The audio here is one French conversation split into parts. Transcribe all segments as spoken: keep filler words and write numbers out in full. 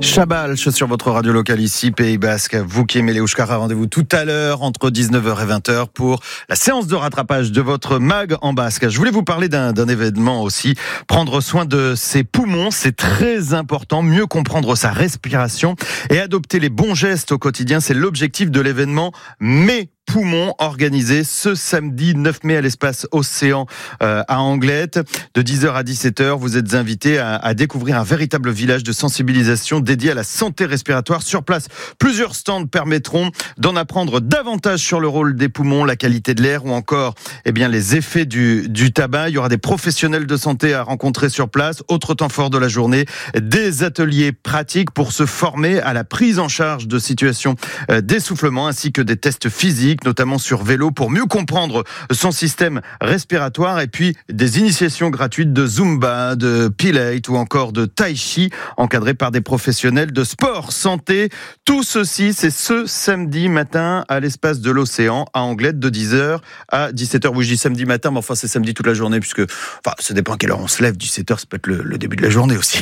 Chabal, sur votre radio locale ici, Pays Basque. Vous qui aimez les Oushkara, rendez-vous tout à l'heure entre dix-neuf heures et vingt heures pour la séance de rattrapage de votre mag en basque. Je voulais vous parler d'un, d'un événement aussi. Prendre soin de ses poumons, c'est très important. Mieux comprendre sa respiration et adopter les bons gestes au quotidien, c'est l'objectif de l'événement Mes Poumons, organisé ce samedi neuf mai à l'espace Océan euh, à Anglette. De dix heures à dix-sept heures, vous êtes invités à, à découvrir un véritable village de sensibilisation dédié à la santé respiratoire. Sur place, plusieurs stands permettront d'en apprendre davantage sur le rôle des poumons, la qualité de l'air ou encore eh bien, les effets du, du tabac. Il y aura des professionnels de santé à rencontrer sur place. Autre temps fort de la journée, des ateliers pratiques pour se former à la prise en charge de situations euh, d'essoufflement ainsi que des tests physiques, notamment sur vélo, pour mieux comprendre son système respiratoire, et puis des initiations gratuites de Zumba, de Pilates ou encore de Tai Chi, encadrées par des professionnels de sport santé. Tout ceci, c'est ce samedi matin à l'espace de l'Océan à Anglette de dix heures à dix-sept heures. Oui, je dis samedi matin, mais enfin c'est samedi toute la journée, puisque enfin, ça dépend à quelle heure on se lève. dix-sept heures, ça peut être le, le début de la journée aussi.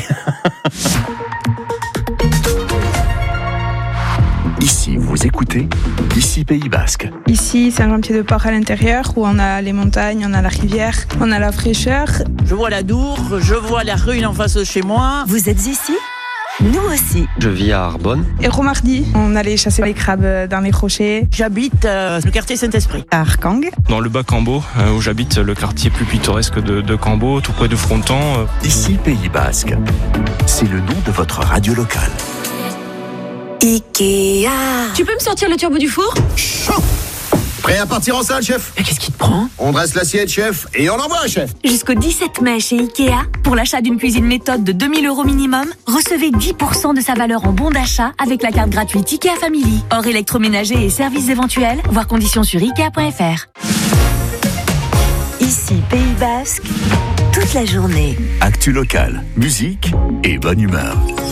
Ici, vous écoutez Ici Pays Basque. Ici, c'est un grand pied de port à l'intérieur où on a les montagnes, on a la rivière, on a la fraîcheur. Je vois la Dour, je vois la rue en face de chez moi. Vous êtes ici ? Nous aussi. Je vis à Arbonne. Et Romardi, on allait chasser les crabes dans les rochers. J'habite euh, le quartier Saint-Esprit. À Arkang. Dans le bas Cambo, euh, où j'habite, le quartier plus pittoresque de, de Cambo, tout près de Fronton. Euh. Ici Pays Basque. C'est le nom de votre radio locale. Ikea. Tu peux me sortir le turbo du four ? Chaud. Prêt à partir en salle, chef ? Mais qu'est-ce qui te prend ? On dresse l'assiette, chef, et on envoie, chef. Jusqu'au dix-sept mai chez Ikea, pour l'achat d'une cuisine méthode de deux mille euros minimum, recevez dix pour cent de sa valeur en bon d'achat avec la carte gratuite Ikea Family. Hors électroménager et services éventuels, voir conditions sur ikea point f r. Ici Pays Basque, toute la journée. Actu locale, musique et bonne humeur.